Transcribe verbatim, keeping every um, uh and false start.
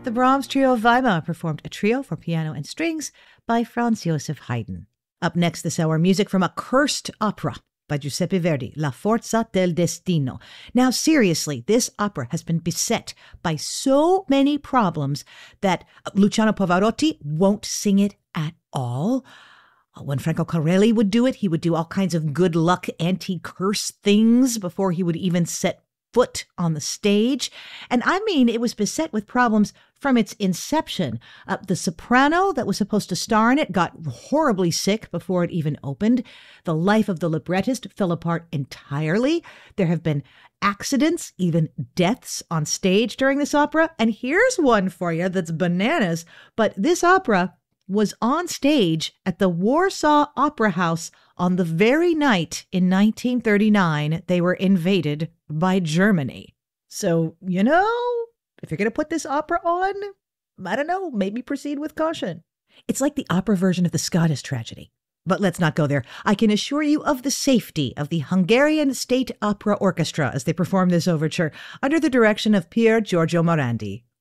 The Brahms Trio of Weimar performed a trio for piano and strings by Franz Joseph Haydn. Up next this hour, music from a cursed opera by Giuseppe Verdi, La Forza del Destino. Now, seriously, this opera has been beset by so many problems that Luciano Pavarotti won't sing it at all. When Franco Corelli would do it, he would do all kinds of good luck anti-curse things before he would even set foot on the stage. And I mean, it was beset with problems from its inception. Uh, the soprano that was supposed to star in it got horribly sick before it even opened. The life of the librettist fell apart entirely. There have been accidents, even deaths on stage during this opera. And here's one for you that's bananas. But this opera was on stage at the Warsaw Opera House on the very night in nineteen thirty-nine they were invaded by Germany. So, you know, if you're going to put this opera on, I don't know, maybe proceed with caution. It's like the opera version of the Scottish tragedy. But let's not go there. I can assure you of the safety of the Hungarian State Opera Orchestra as they perform this overture under the direction of Pier Giorgio Morandi.